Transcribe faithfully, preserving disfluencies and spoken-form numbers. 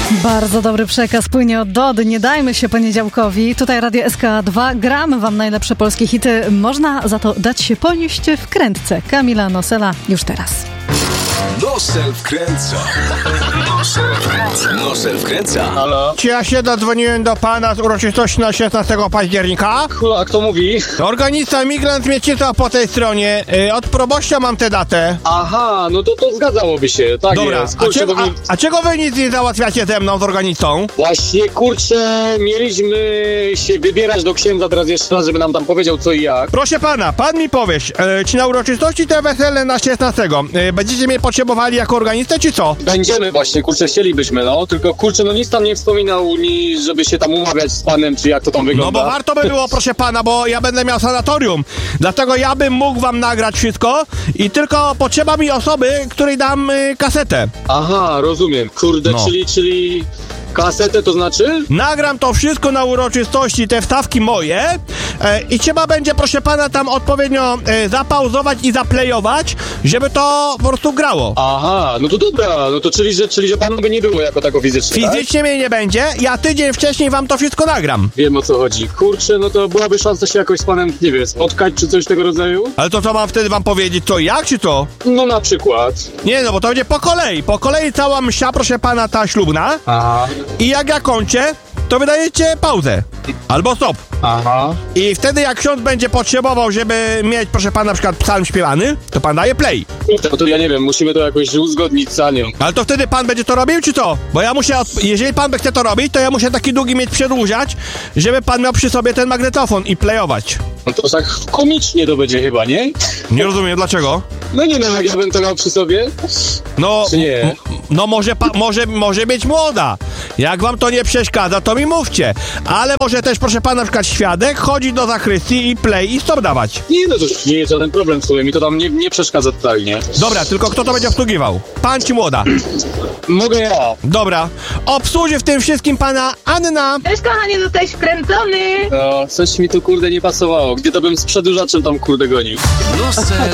Bardzo dobry przekaz płynie od Dody. Nie dajmy się poniedziałkowi. Tutaj Radio S K dwa. Gramy wam najlepsze polskie hity. Można za to dać się ponieść w krętce. Kamila Nosela już teraz. Nosel wkręca. Nosel wkręca. Nosel wkręca. Halo? Czy ja się dodzwoniłem do pana z uroczystości na szesnastego października? A kto mówi? Organista Migrant Miecica po tej stronie. Yy, od proboszcza mam tę datę. Aha, no to to zgadzałoby się, tak Dobra, jest. a, Kurczę, czego, bo mi... a, a czego wy nic nie załatwiacie ze mną, z organistą? Właśnie, kurczę, mieliśmy się wybierać do księdza teraz jeszcze raz, żeby nam tam powiedział co i jak. Proszę pana, pan mi powiesz, yy, czy na uroczystości te wesele na szesnastego yy, będziecie mnie potrzebowali jako organistę, czy co? Będziemy właśnie, kurczę, chcielibyśmy, no. Tylko, kurczę, no nic tam nie wspominał, ni żeby się tam umawiać z panem, czy jak to tam No wygląda. bo warto by było, proszę pana, bo ja będę miał sanatorium. Dlatego ja bym mógł wam nagrać wszystko i tylko potrzeba mi osoby, której dam yy, kasetę. Aha, rozumiem. Kurde, No. czyli, czyli... Kasetę to znaczy? Nagram to wszystko na uroczystości, te wstawki moje e, i trzeba będzie, proszę pana, tam odpowiednio e, zapauzować i zaplejować, żeby to po prostu grało. Aha, no to dobra, no to czyli, że, czyli, że panu by nie było jako tako fizycznie, tak? Fizycznie mnie nie będzie, ja tydzień wcześniej wam to wszystko nagram. Wiem, o co chodzi. Kurczę, no to byłaby szansa się jakoś z panem, nie wiem, spotkać czy coś tego rodzaju? Ale to co mam wtedy wam powiedzieć, co jak, czy co? No na przykład. Nie, no bo to będzie po kolei, po kolei cała msza, proszę pana, ta ślubna. Aha. I jak ja kończę, to wydajecie pauzę. Albo stop. Aha. I wtedy jak ksiądz będzie potrzebował, żeby mieć, proszę pana, na przykład psalm śpiewany, to pan daje play. No to ja nie wiem, musimy to jakoś uzgodnić z Anią. Ale to wtedy pan będzie to robił, czy co? Bo ja muszę, od... jeżeli pan by chce to robić, to ja muszę taki długi mieć przedłużać, żeby pan miał przy sobie ten magnetofon i playować. No to tak komicznie to będzie chyba, nie? Nie rozumiem, dlaczego? No nie wiem, jak ja bym to miał przy sobie. No, Czy nie? m- no może, pa- może, może być młoda. Jak wam to nie przeszkadza, to mi mówcie. Ale może też, proszę pana, na przykład świadek chodzi do zachrystii i play i stop dawać. Nie, no to nie jest żaden problem w sumie, mi to tam nie, nie przeszkadza totalnie. Dobra, tylko kto to będzie obsługiwał? Pan czy młoda? Mogę ja. Dobra. Obsłuży w tym wszystkim pana Anna. Cześć kochanie, zostałeś wkręcony! No, coś mi tu kurde nie pasowało. Gdzie to bym z przedłużaczem tam kurde gonił. Nosel